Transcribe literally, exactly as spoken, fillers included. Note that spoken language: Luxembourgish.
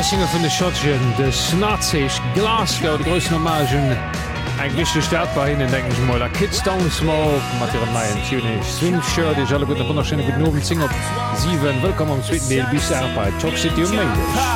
Single vun de Schottien de Snazig Glasgow de grössen Hommagen eng wichte Staat bei hinnen denken mal der Kidstown Small mat ihrem neien Tune Swimshirt Di alle gut wunderschöne guten Noben zing op sieben Willkommen am zweiten Deel bis bei Talk City um Mail.